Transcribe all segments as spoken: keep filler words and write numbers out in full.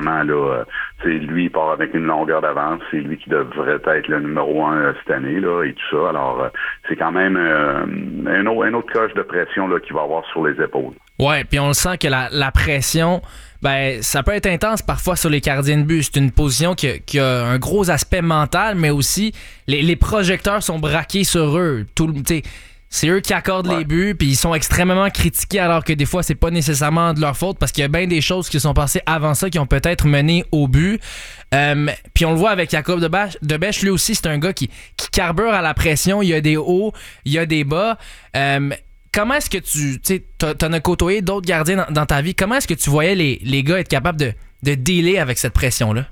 vraiment, là, euh, lui, il part avec une longueur d'avance. C'est lui qui devrait être le numéro un euh, cette année, là, et tout ça. Alors, euh, c'est quand même euh, un, autre, un autre coche de pression là, qu'il va avoir sur les épaules. Ouais, puis on le sent que la, la pression, ben, ça peut être intense parfois sur les gardiens de but. C'est une position qui a, qui a un gros aspect mental, mais aussi les, les projecteurs sont braqués sur eux. Tout le, t'sais, c'est eux qui accordent ouais. les buts, puis ils sont extrêmement critiqués, alors que des fois, c'est pas nécessairement de leur faute, parce qu'il y a bien des choses qui sont passées avant ça qui ont peut-être mené au but. Euh, puis on le voit avec Jacob Debèche, lui aussi, c'est un gars qui, qui carbure à la pression. Il y a des hauts, il y a des bas. Euh, comment est-ce que tu... Tu sais, t'en as côtoyé d'autres gardiens dans, dans ta vie. Comment est-ce que tu voyais les, les gars être capables de, de dealer avec cette pression-là?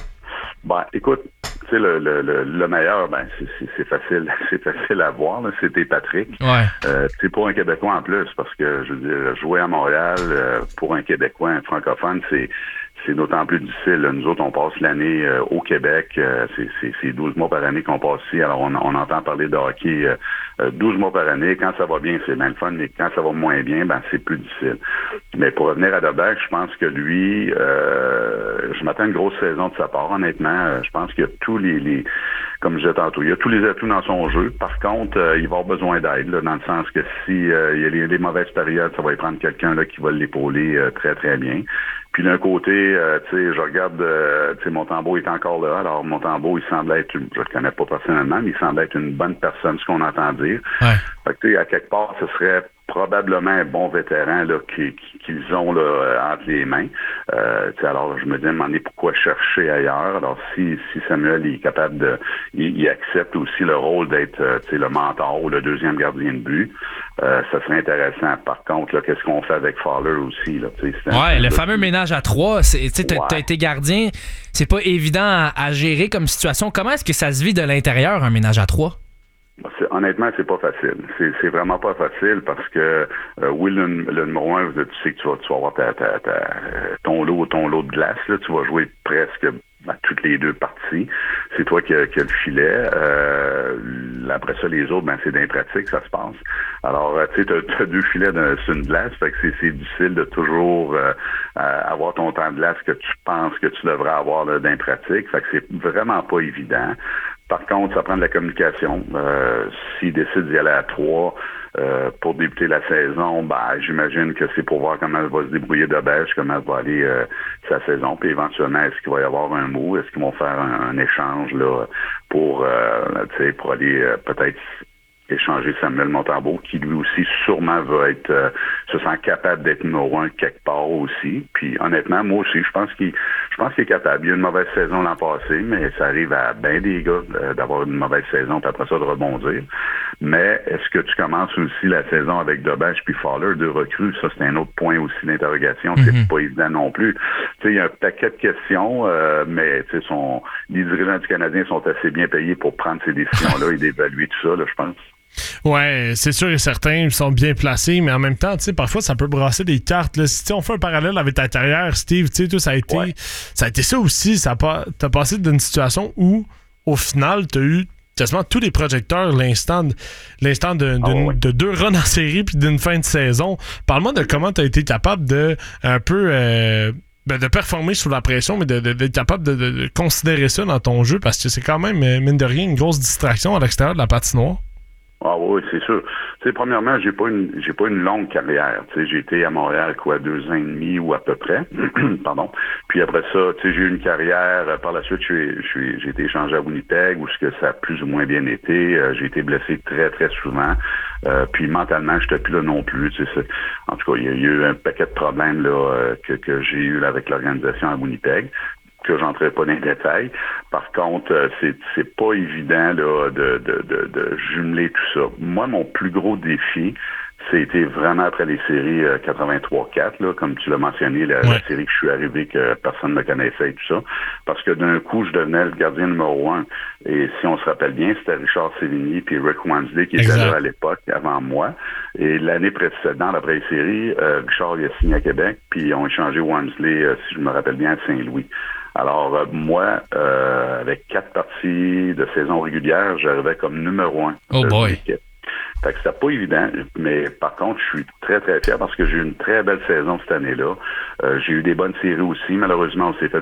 Ben, écoute, tu sais, le, le, le, le meilleur, ben, c'est, c'est, c'est facile, c'est facile à voir, là, c'était Patrick. Ouais. Euh, c'est pour un Québécois en plus, parce que, je veux dire, jouer à Montréal, euh, pour un Québécois, un francophone, c'est, c'est d'autant plus difficile. Là. Nous autres, on passe l'année euh, au Québec, euh, c'est, c'est, c'est douze mois par année qu'on passe ici, alors on, on entend parler de hockey euh, douze mois par année. Quand ça va bien, c'est bien le fun, mais quand ça va moins bien, ben, c'est plus difficile. Mais pour revenir à Debèche, je pense que lui, euh, je m'attends à une grosse saison de sa part, honnêtement. Je pense qu'il y a tous les, les comme je disais tantôt, il y a tous les atouts dans son jeu. Par contre, euh, il va avoir besoin d'aide, là, dans le sens que si euh, il y a les, les mauvaises périodes, ça va y prendre quelqu'un là qui va l'épauler euh, très, très bien. Puis d'un côté, euh, tu sais, je regarde, euh, tu sais, Montembeault est encore là. Alors, Montembeault, il semble être, je le connais pas personnellement, mais il semble être une bonne personne, ce qu'on entend dire. Ouais. Fait que, tu sais, à quelque part, ce serait probablement un bon vétéran là, qu'ils, qu'ils ont là, entre les mains. Euh, alors, je me dis à un moment donné, pourquoi chercher ailleurs? Alors, si, si Samuel est capable de... Il, il accepte aussi le rôle d'être euh, le mentor ou le deuxième gardien de but, euh, ça serait intéressant. Par contre, là, qu'est-ce qu'on fait avec Fowler aussi? Là, c'est ouais, le fameux qui... ménage à trois. Tu as ouais. été gardien, c'est pas évident à, à gérer comme situation. Comment est-ce que ça se vit de l'intérieur, un ménage à trois? C'est, honnêtement, c'est pas facile. C'est, c'est vraiment pas facile parce que euh, oui, le, le numéro un, tu sais que tu vas, tu vas avoir ta, ta, ta, ton lot, ton lot de glace. Là, tu vas jouer presque à toutes les deux parties. C'est toi qui as qui a le filet. Euh, après ça, les autres, ben c'est d'impratique, ça se passe. Alors, tu sais, t'as, t'as deux filets d'un, sur une glace, fait que c'est, c'est difficile de toujours euh, avoir ton temps de glace que tu penses que tu devrais avoir là, d'impratique. Fait que c'est vraiment pas évident. Par contre, ça prend de la communication. Euh, s'il décide d'y aller à trois euh, pour débuter la saison, ben j'imagine que c'est pour voir comment elle va se débrouiller de Debèche, comment elle va aller euh, sa saison. Puis éventuellement, est-ce qu'il va y avoir un mot? Est-ce qu'ils vont faire un, un échange là pour euh, tu sais, pour aller euh, peut-être échanger Samuel Montembeault, qui lui aussi sûrement va être euh, se sent capable d'être numéro un quelque part aussi. Puis honnêtement, moi aussi, je pense qu'il je pense qu'il est capable. Il y a eu une mauvaise saison l'an passé, mais ça arrive à bien des gars euh, d'avoir une mauvaise saison puis après ça de rebondir. Mais est-ce que tu commences aussi la saison avec Debèche puis Fowler, deux recrues? Ça, c'est un autre point aussi d'interrogation. Mm-hmm. C'est pas évident non plus. Tu sais, il y a un paquet de questions, euh, mais tu sais, son les dirigeants du Canadien sont assez bien payés pour prendre ces décisions-là et d'évaluer tout ça, là, je pense. Ouais, c'est sûr et certain, ils sont bien placés, mais en même temps, tu sais, parfois ça peut brasser des cartes. Là. Si on fait un parallèle avec ta carrière, Steve, tu sais, tout ça a été, ouais. ça a été ça aussi. Ça a pas, t'as passé d'une situation où, au final, t'as eu quasiment tous les projecteurs l'instant, l'instant de, de, oh, ouais. de deux runs en série puis d'une fin de saison. Parle-moi de comment t'as été capable de un peu euh, ben de performer sous la pression, mais de, de, d'être capable de, de, de considérer ça dans ton jeu, parce que c'est quand même, mine de rien, une grosse distraction à l'extérieur de la patinoire. Ah oui, c'est sûr. Tu sais, premièrement, j'ai pas une j'ai pas une longue carrière. Tu sais, j'ai été à Montréal quoi, deux ans et demi ou à peu près. Pardon. Puis après ça, tu sais, j'ai eu une carrière. Par la suite, je suis j'ai été échangé à Winnipeg où ce que ça a plus ou moins bien été. Euh, j'ai été blessé très très souvent. Euh, puis mentalement, j'étais plus là non plus. Tu sais, c'est, en tout cas, il y, y a eu un paquet de problèmes là euh, que que j'ai eu là, avec l'organisation à Winnipeg, que j'entrerai pas dans les détails. Par contre, c'est c'est pas évident là de, de, de, de jumeler tout ça. Moi, mon plus gros défi, c'était vraiment après les séries euh, quatre-vingt-trois quatre, là, comme tu l'as mentionné, la, ouais. la série que je suis arrivé, que personne ne me connaissait et tout ça. Parce que d'un coup, je devenais le gardien numéro un. Et si on se rappelle bien, c'était Richard Sévigny puis Rick Wansley qui exact. étaient là à l'époque, avant moi. Et l'année précédente, après les séries, euh, Richard il a signé à Québec, puis ils ont échangé Wansley, euh, si je me rappelle bien, à Saint-Louis. Alors, euh, moi, euh, avec quatre parties de saison régulière, j'arrivais comme numéro un oh de boy. l'équipe. Fait que c'était pas évident, mais par contre, je suis très, très fier parce que j'ai eu une très belle saison cette année-là. Euh, j'ai eu des bonnes séries aussi. Malheureusement, on s'est fait